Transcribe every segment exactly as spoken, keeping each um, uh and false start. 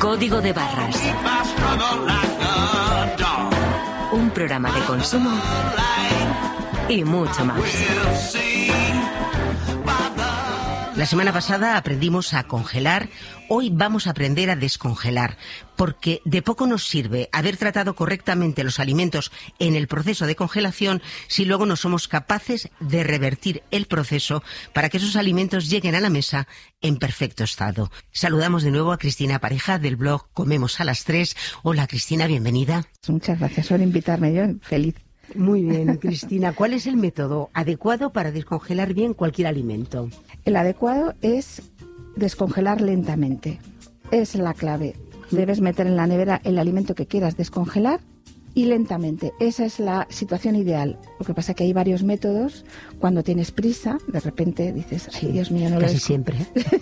Código de Barras. Un programa de consumo y mucho más. La semana pasada aprendimos a congelar, hoy vamos a aprender a descongelar, porque de poco nos sirve haber tratado correctamente los alimentos en el proceso de congelación si luego no somos capaces de revertir el proceso para que esos alimentos lleguen a la mesa en perfecto estado. Saludamos de nuevo a Cristina Pareja del blog Comemos a las Tres. Hola Cristina, bienvenida. Muchas gracias por invitarme, yo feliz. Muy bien, Cristina. ¿Cuál es el método adecuado para descongelar bien cualquier alimento? El adecuado es descongelar lentamente. Es la clave. Debes meter en la nevera el alimento que quieras descongelar y lentamente. Esa es la situación ideal. Lo que pasa es que hay varios métodos. Cuando tienes prisa, de repente dices, ay, sí, Dios mío, no lo casi siempre.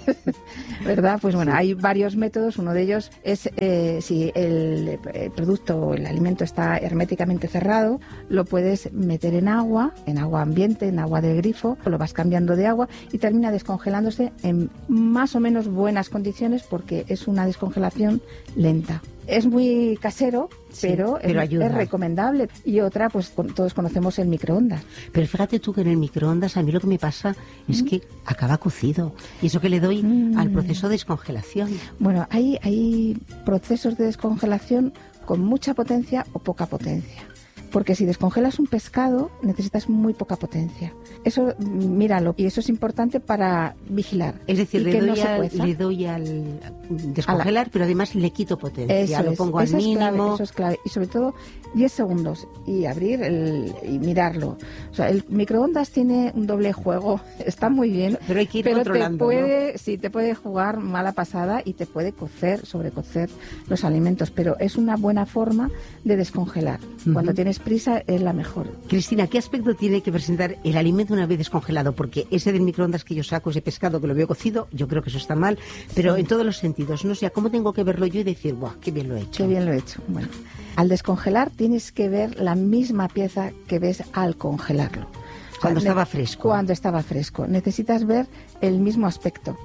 ¿Verdad? Pues bueno, sí. Hay varios métodos. Uno de ellos es eh, si el, el producto o el alimento está herméticamente cerrado, lo puedes meter en agua, en agua ambiente, en agua del grifo, lo vas cambiando de agua y termina descongelándose en más o menos buenas condiciones porque es una descongelación lenta. Es muy casero, sí, pero, pero es, es recomendable. Y otra, pues con, todos conocemos el microondas. Pero fíjate tú que en el microondas a mí lo que me pasa ¿Mm? es que acaba cocido. Y eso que le doy mm. al proceso de descongelación. Bueno, hay, hay procesos de descongelación con mucha potencia o poca potencia. Porque si descongelas un pescado, necesitas muy poca potencia. Eso, míralo, y eso es importante para vigilar. Es decir, le, que doy no al, le doy al descongelar, la... pero además le quito potencia. Eso lo es, pongo eso al es mínimo. Clave, eso es clave. Y sobre todo, diez segundos. Y abrir el, y mirarlo. O sea, el microondas tiene un doble juego. Está muy bien. Pero hay que ir pero controlando, te puede, ¿no? Sí, te puede jugar mala pasada y te puede cocer, sobrecocer los alimentos. Pero es una buena forma de descongelar. Uh-huh. Cuando tienes prisa es la mejor. Cristina, ¿qué aspecto tiene que presentar el alimento una vez descongelado? Porque ese del microondas que yo saco, ese pescado que lo veo cocido, yo creo que eso está mal, pero sí. En todos los sentidos. No sé, ¿cómo tengo que verlo yo y decir, ¡buah, qué bien lo he hecho! Qué bien lo he hecho. Bueno, al descongelar tienes que ver la misma pieza que ves al congelarlo. Cuando o sea, estaba fresco. Cuando estaba fresco. Necesitas ver el mismo aspecto.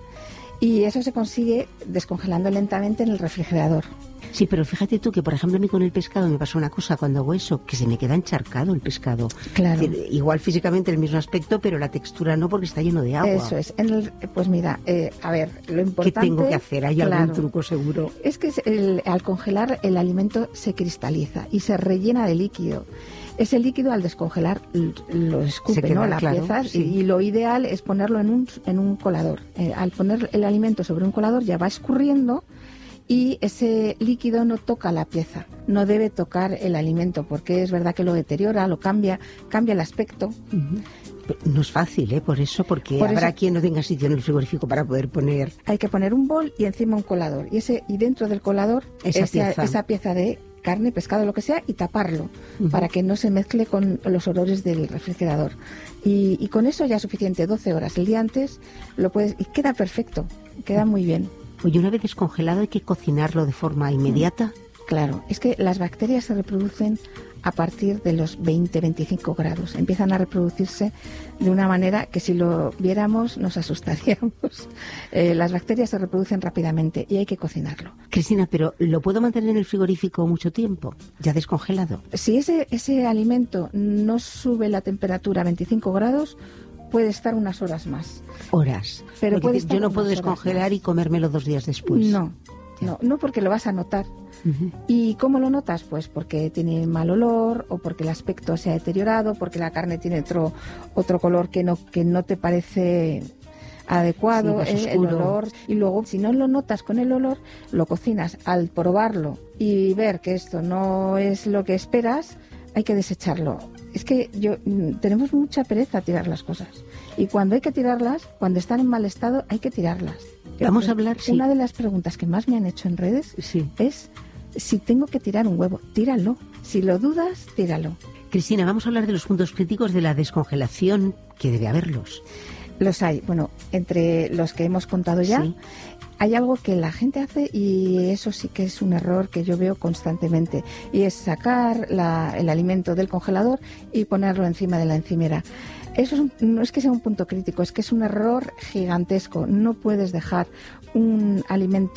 Y eso se consigue descongelando lentamente en el refrigerador. Sí, pero fíjate tú que, por ejemplo, a mí con el pescado me pasa una cosa cuando hago eso, que se me queda encharcado el pescado. Claro. Es decir, igual físicamente el mismo aspecto, pero la textura no, porque está lleno de agua. Eso es. En el, pues mira, eh, a ver, lo importante... ¿Qué tengo que hacer? ¿Hay claro, algún truco seguro? Es que el, al congelar el alimento se cristaliza y se rellena de líquido. Ese líquido al descongelar lo escupe, queda, ¿no? La claro, pieza sí. y, y lo ideal es ponerlo en un, en un colador. Eh, al poner el alimento sobre un colador ya va escurriendo y ese líquido no toca la pieza, no debe tocar el alimento porque es verdad que lo deteriora, lo cambia, cambia el aspecto. Uh-huh. No es fácil, ¿eh? Por eso, porque Por habrá eso, quien no tenga sitio en el frigorífico para poder poner... Hay que poner un bol y encima un colador y ese y dentro del colador esa, esa, pieza. esa pieza de carne, pescado, lo que sea, y taparlo uh-huh. para que no se mezcle con los olores del refrigerador. Y, y con eso ya es suficiente, doce horas. El día antes lo puedes y queda perfecto, queda muy bien. Oye, una vez descongelado hay que cocinarlo de forma inmediata. Claro, es que las bacterias se reproducen a partir de los veinte a veinticinco grados. Empiezan a reproducirse de una manera que si lo viéramos nos asustaríamos. Eh, las bacterias se reproducen rápidamente y hay que cocinarlo. Cristina, pero ¿lo puedo mantener en el frigorífico mucho tiempo, ya descongelado? Si ese, ese alimento no sube la temperatura a veinticinco grados, puede estar unas horas más. Horas. Pero puede yo no puedo descongelar y comérmelo dos días después. No, no, no porque lo vas a notar. Uh-huh. ¿Y cómo lo notas? Pues porque tiene mal olor o porque el aspecto se ha deteriorado, porque la carne tiene otro otro color que no que no te parece adecuado, sí, eh, el olor. Y luego, si no lo notas con el olor, lo cocinas. Al probarlo y ver que esto no es lo que esperas, hay que desecharlo. Es que yo tenemos mucha pereza a tirar las cosas. Y cuando hay que tirarlas, cuando están en mal estado, hay que tirarlas. Vamos a hablar, sí. Una de las preguntas que más me han hecho en redes sí. es si tengo que tirar un huevo. Tíralo. Si lo dudas, tíralo. Cristina, vamos a hablar de los puntos críticos de la descongelación, que debe haberlos. Los hay. Bueno, entre los que hemos contado ya, sí. Hay algo que la gente hace y eso sí que es un error que yo veo constantemente, y es sacar la, el alimento del congelador y ponerlo encima de la encimera. Eso es un, no es que sea un punto crítico, es que es un error gigantesco. No puedes dejar un alimento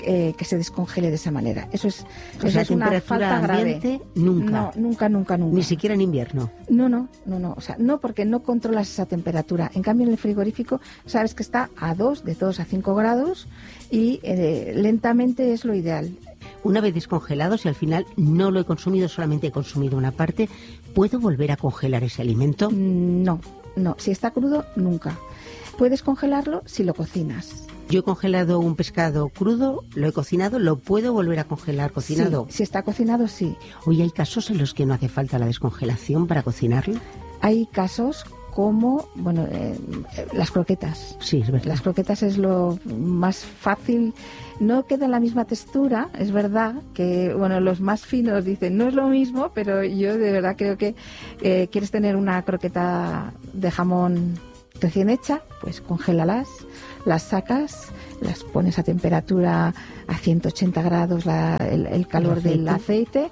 eh, que se descongele de esa manera. Eso es, o eso sea, es una falta ambiente, grave. Nunca. No, nunca, nunca, nunca. Ni siquiera en invierno. No, no, no, no. O sea, no, porque no controlas esa temperatura. En cambio, en el frigorífico sabes que está a dos, de dos a cinco grados y eh, lentamente es lo ideal. Una vez descongelado, si al final no lo he consumido, solamente he consumido una parte, ¿puedo volver a congelar ese alimento? No, no. Si está crudo, nunca. Puedes congelarlo si lo cocinas. Yo he congelado un pescado crudo, lo he cocinado, ¿lo puedo volver a congelar cocinado? Sí, si está cocinado, sí. Oye, ¿hay casos en los que no hace falta la descongelación para cocinarlo? Hay casos como, bueno, eh, las croquetas. Sí, es verdad. Las croquetas es lo más fácil. No queda la misma textura, es verdad que, bueno, los más finos dicen no es lo mismo, pero yo de verdad creo que eh, quieres tener una croqueta de jamón recién hecha, pues congélalas, las sacas, las pones a temperatura a ciento ochenta grados la, el, el calor el del aceite,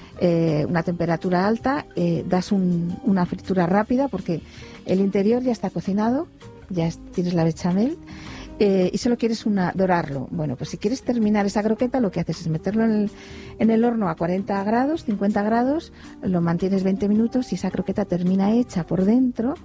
eh, una temperatura alta, eh, das un, una fritura rápida porque el interior ya está cocinado, ya es, tienes la bechamel. Eh, y solo quieres una dorarlo. Bueno, pues si quieres terminar esa croqueta, lo que haces es meterlo en el, en el horno a cuarenta grados, cincuenta grados, lo mantienes veinte minutos y esa croqueta termina hecha por dentro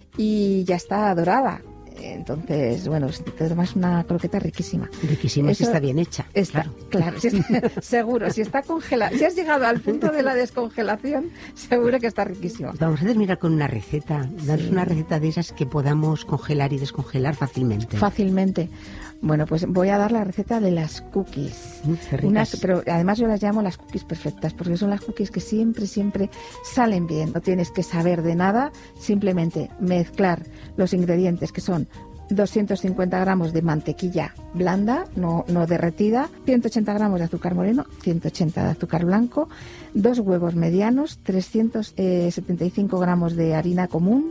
y ya está dorada. Entonces, bueno, te tomas una croqueta riquísima. Riquísima, si está bien hecha. Está, claro, claro si está, seguro. Si está congelada, si has llegado al punto de la descongelación, seguro que está riquísima. Vamos a terminar con una receta. Danos sí. una receta de esas que podamos congelar y descongelar fácilmente. Fácilmente. Bueno, pues voy a dar la receta de las cookies. Mm, Unas, pero además yo las llamo las cookies perfectas, porque son las cookies que siempre, siempre salen bien. No tienes que saber de nada, simplemente mezclar los ingredientes que son doscientos cincuenta gramos de mantequilla blanda, no, no derretida, ciento ochenta gramos de azúcar moreno, ciento ochenta de azúcar blanco, dos huevos medianos, trescientos setenta y cinco gramos de harina común,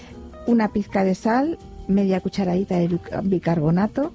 una pizca de sal, media cucharadita de bicarbonato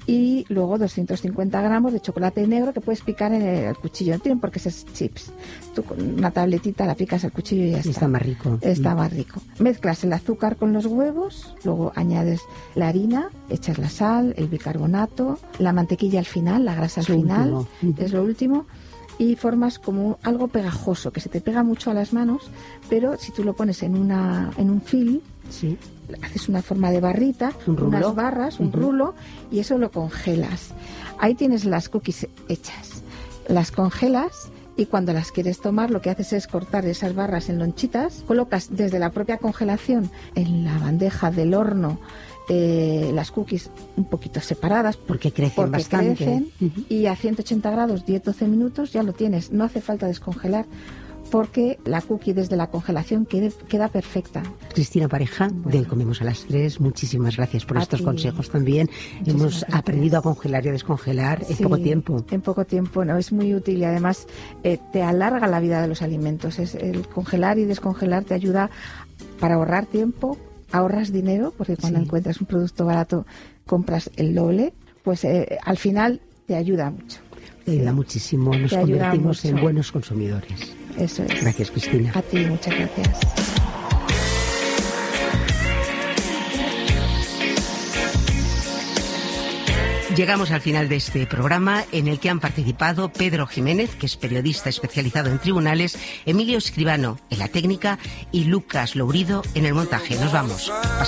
y luego doscientos cincuenta gramos de chocolate negro que puedes picar en el cuchillo. No tienen por qué ser chips. Tú con una tabletita la picas al cuchillo y ya está. Está más rico. Está más rico. Mezclas el azúcar con los huevos, luego añades la harina, echas la sal, el bicarbonato, la mantequilla al final, la grasa al final, último. Es lo último. Y formas como algo pegajoso, que se te pega mucho a las manos, pero si tú lo pones en una en un film, sí. haces una forma de barrita, ¿Un rulo? unas barras, un uh-huh. rulo, y eso lo congelas. Ahí tienes las cookies hechas. Las congelas y cuando las quieres tomar, lo que haces es cortar esas barras en lonchitas, colocas desde la propia congelación en la bandeja del horno Eh, las cookies un poquito separadas porque crecen porque bastante crecen, uh-huh. y a ciento ochenta grados diez a doce minutos ya lo tienes, no hace falta descongelar porque la cookie desde la congelación quede, queda perfecta. Cristina Pareja, bueno. de Comemos a las tres, muchísimas gracias por a estos ti. consejos también. Muchísimas Hemos gracias. aprendido a congelar y a descongelar sí, en poco tiempo. En poco tiempo, no, es muy útil y además eh, te alarga la vida de los alimentos. Es, el congelar y descongelar te ayuda para ahorrar tiempo, ahorras dinero, porque cuando sí. encuentras un producto barato compras el doble, pues eh, al final te ayuda mucho. Te ayuda sí. muchísimo, nos te convertimos en buenos consumidores. Eso es. Gracias, Cristina. A ti, muchas gracias. Llegamos al final de este programa en el que han participado Pedro Jiménez, que es periodista especializado en tribunales, Emilio Escribano en la técnica y Lucas Lourido en el montaje. Nos vamos.